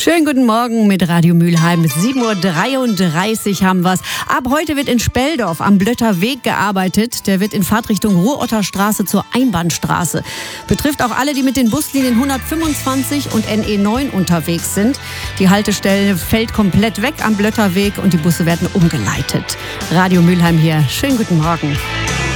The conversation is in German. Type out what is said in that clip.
Schönen guten Morgen mit Radio Mülheim. 7.33 Uhr haben wir's. Ab heute wird in Speldorf am Blötter Weg gearbeitet. Der wird in Fahrtrichtung Ruhrotterstraße zur Einbahnstraße. Betrifft auch alle, die mit den Buslinien 125 und NE9 unterwegs sind. Die Haltestelle fällt komplett weg am Blötter Weg und die Busse werden umgeleitet. Radio Mülheim hier. Schönen guten Morgen.